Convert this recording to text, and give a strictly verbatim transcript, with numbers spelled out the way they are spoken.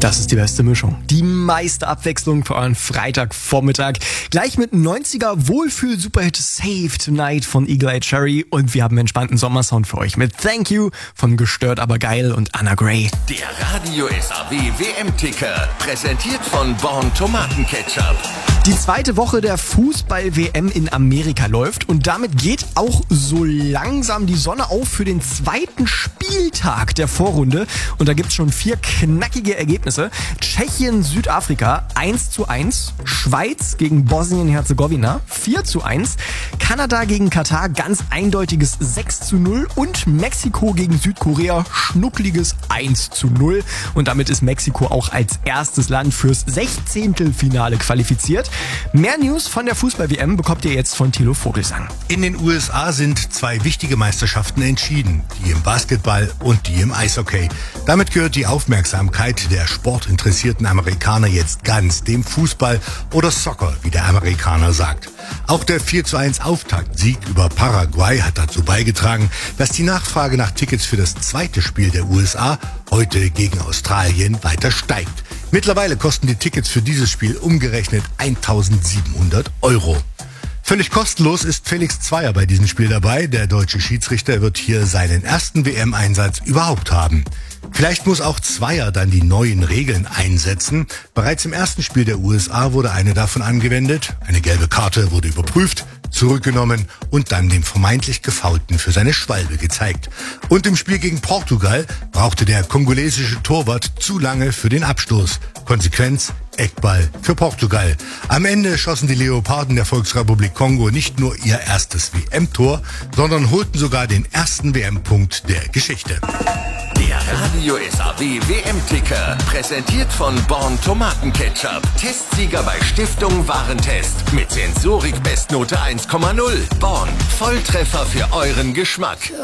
Das ist die beste Mischung. Die meiste Abwechslung für euren Freitagvormittag. Gleich mit neunziger Wohlfühl-Superhit Save Tonight von Eagle Eye Cherry. Und wir haben einen entspannten Sommersound für euch mit Thank You von Gestört aber geil und Anna Gray. Der Radio S A W W M-Ticker, präsentiert von Born Tomatenketchup. Die zweite Woche der Fußball-W M in Amerika läuft und damit geht auch so langsam die Sonne auf für den zweiten Spieltag der Vorrunde. Und da gibt's schon vier knackige Ergebnisse. Tschechien, Südafrika eins zu eins, Schweiz gegen Bosnien-Herzegowina vier zu eins, Kanada gegen Katar ganz eindeutiges sechs zu null und Mexiko gegen Südkorea schnuckliges eins zu null. Und damit ist Mexiko auch als erstes Land fürs Sechzehntelfinale qualifiziert. Mehr News von der Fußball-W M bekommt ihr jetzt von Thilo Vogelsang. In den U S A sind zwei wichtige Meisterschaften entschieden, die im Basketball und die im Eishockey. Damit gehört die Aufmerksamkeit der sportinteressierten Amerikaner jetzt ganz dem Fußball oder Soccer, wie der Amerikaner sagt. Auch der vier zu eins Auftaktsieg über Paraguay hat dazu beigetragen, dass die Nachfrage nach Tickets für das zweite Spiel der U S A heute gegen Australien weiter steigt. Mittlerweile kosten die Tickets für dieses Spiel umgerechnet eintausendsiebenhundert Euro. Völlig kostenlos ist Felix Zweier bei diesem Spiel dabei. Der deutsche Schiedsrichter wird hier seinen ersten W M-Einsatz überhaupt haben. Vielleicht muss auch Zweier dann die neuen Regeln einsetzen. Bereits im ersten Spiel der U S A wurde eine davon angewendet. Eine gelbe Karte wurde überprüft, zurückgenommen und dann dem vermeintlich Gefoulten für seine Schwalbe gezeigt. Und im Spiel gegen Portugal brauchte der kongolesische Torwart zu lange für den Abstoß. Konsequenz: Eckball für Portugal. Am Ende schossen die Leoparden der Volksrepublik Kongo nicht nur ihr erstes W M-Tor, sondern holten sogar den ersten W M-Punkt der Geschichte. Der Radio S A W W M-Ticker, präsentiert von Born Tomatenketchup. Testsieger bei Stiftung Warentest. Mit Sensorik Bestnote eins Komma null. Born, Volltreffer für euren Geschmack.